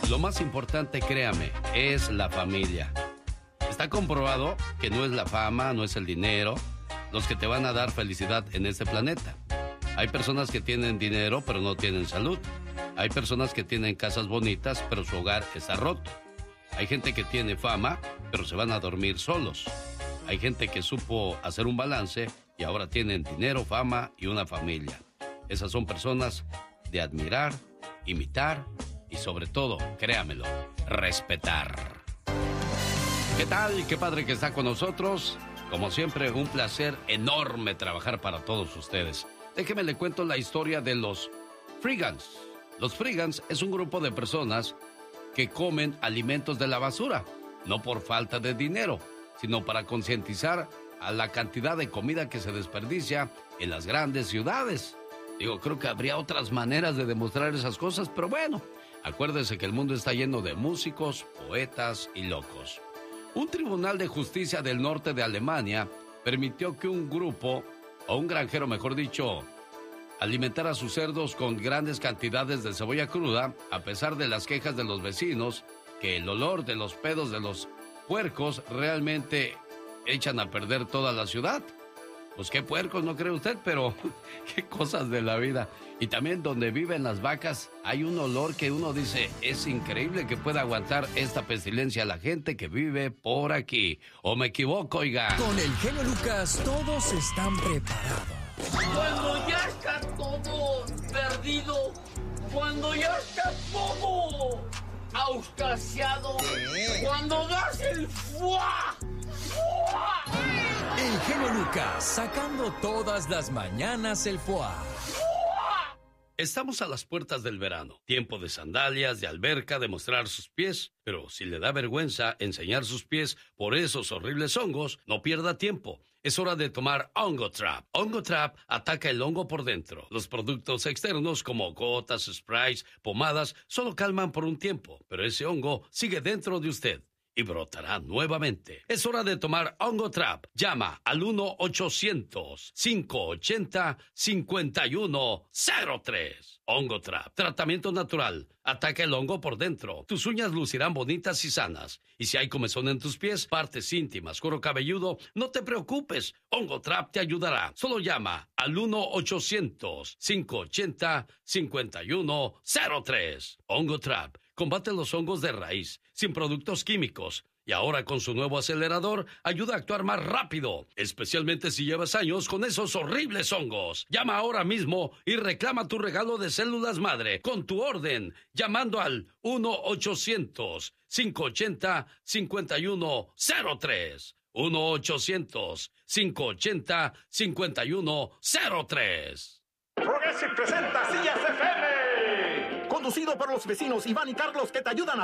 Lo más importante, créame, es la familia. Está comprobado que no es la fama, no es el dinero, los que te van a dar felicidad en este planeta. Hay personas que tienen dinero, pero no tienen salud. Hay personas que tienen casas bonitas, pero su hogar está roto. Hay gente que tiene fama, pero se van a dormir solos. Hay gente que supo hacer un balance y ahora tienen dinero, fama y una familia. Esas son personas de admirar, imitar y sobre todo, créamelo, respetar. ¿Qué tal? Qué padre que está con nosotros. Como siempre, un placer enorme trabajar para todos ustedes. Déjeme le cuento la historia de los Freegans. Los Freegans es un grupo de personas que comen alimentos de la basura, no por falta de dinero, sino para concientizar a la cantidad de comida que se desperdicia en las grandes ciudades. Digo, creo que habría otras maneras de demostrar esas cosas, pero bueno, acuérdese que el mundo está lleno de músicos, poetas y locos. Un tribunal de justicia del norte de Alemania permitió que un grupo, o un granjero mejor dicho, alimentara a sus cerdos con grandes cantidades de cebolla cruda, a pesar de las quejas de los vecinos, que el olor de los pedos de los puercos realmente echan a perder toda la ciudad. Pues qué puercos, ¿no cree usted? Pero qué cosas de la vida. Y también donde viven las vacas hay un olor que uno dice, es increíble que pueda aguantar esta pestilencia la gente que vive por aquí. ¿O me equivoco, oiga? Con el genio Lucas todos están preparados. Cuando ya está todo perdido, cuando ya está todo auscasiado, cuando das el fuá. El genio Lucas sacando todas las mañanas el foie. Estamos a las puertas del verano, tiempo de sandalias, de alberca, de mostrar sus pies, pero si le da vergüenza enseñar sus pies por esos horribles hongos, no pierda tiempo. Es hora de tomar Hongo Trap. Hongo Trap ataca el hongo por dentro. Los productos externos como gotas, sprays, pomadas, solo calman por un tiempo, pero ese hongo sigue dentro de usted y brotará nuevamente. Es hora de tomar Hongo Trap. Llama al 1-800-580-5103. Hongo Trap. Tratamiento natural. Ataca el hongo por dentro. Tus uñas lucirán bonitas y sanas. Y si hay comezón en tus pies, partes íntimas, cuero cabelludo, no te preocupes. Hongo Trap te ayudará. Solo llama al 1-800-580-5103. Hongo Trap. Combate los hongos de raíz, sin productos químicos. Y ahora con su nuevo acelerador, ayuda a actuar más rápido, especialmente si llevas años con esos horribles hongos. Llama ahora mismo y reclama tu regalo de células madre con tu orden, llamando al 1-800-580-5103. 1-800-580-5103. Progressive presenta Sillas FM, conducido por los vecinos Iván y Carlos, que te ayudan a